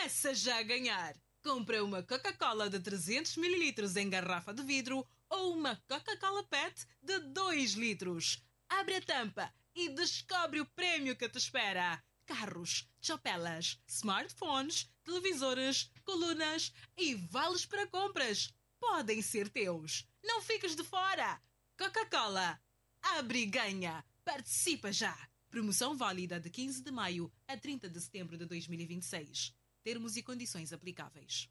Começa já a ganhar! Compra uma Coca-Cola de 300 ml em garrafa de vidro ou uma Coca-Cola PET de 2 litros. Abre a tampa e descobre o prémio que te espera. Carros, chopelas, smartphones, televisores, colunas e vales para compras. Podem ser teus. Não fiques de fora. Coca-Cola. Abre e ganha. Participa já. Promoção válida de 15 de maio a 30 de setembro de 2026. Termos e condições aplicáveis.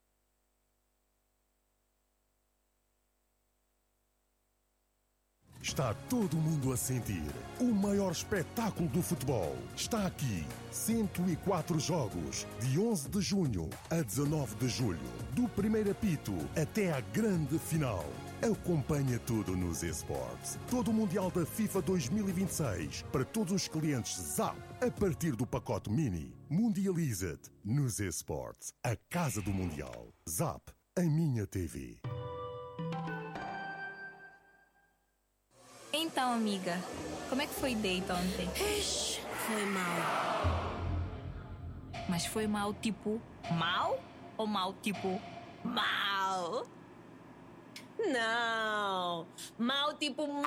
Está todo mundo a sentir. O maior espetáculo do futebol está aqui. 104 jogos, de 11 de junho a 19 de julho. Do primeiro apito até à grande final. Acompanha tudo nos eSports. Todo o Mundial da FIFA 2026 para todos os clientes Zap a partir do pacote Mini. Mundializa-te nos eSports. A casa do Mundial. Zap, a minha TV. Então, amiga, como é que foi o date ontem? Foi mal. Mas foi mal tipo mal ou mal tipo mal? Não, mal tipo mal.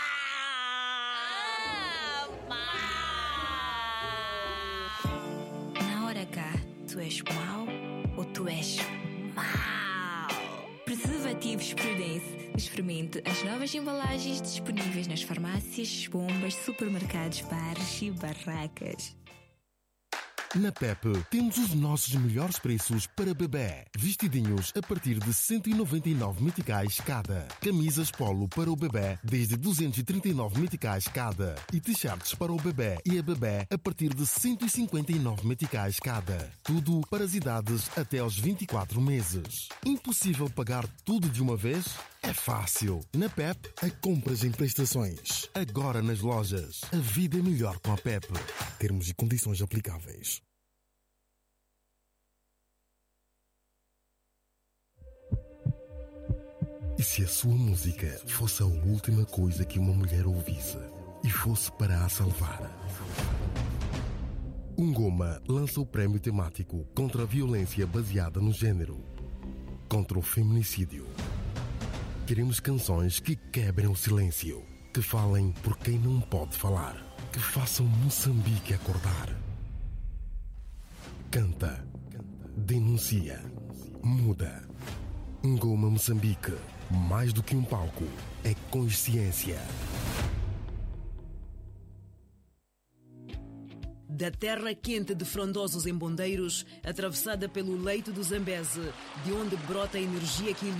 Na hora H, tu és mau ou tu és mal? Preservativos Prudence. Experimente as novas embalagens disponíveis nas farmácias, bombas, supermercados, bares e barracas. Na PEP, temos os nossos melhores preços para bebê. Vestidinhos a partir de 199 meticais cada. Camisas polo para o bebê desde 239 meticais cada. E t-shirts para o bebê e a bebê a partir de 159 meticais cada. Tudo para as idades até aos 24 meses. Impossível pagar tudo de uma vez? É fácil. Na PEP, a compras em prestações. Agora nas lojas. A vida é melhor com a PEP. Termos e condições aplicáveis. E se a sua música fosse a última coisa que uma mulher ouvisse e fosse para a salvar? Goma lança o prémio temático contra a violência baseada no género, contra o feminicídio. Queremos canções que quebrem o silêncio, que falem por quem não pode falar, que façam Moçambique acordar. Canta, denuncia, muda. Goma Moçambique, mais do que um palco, é consciência. Da terra quente de frondosos embondeiros, atravessada pelo leito do Zambeze, de onde brota a energia que ilumina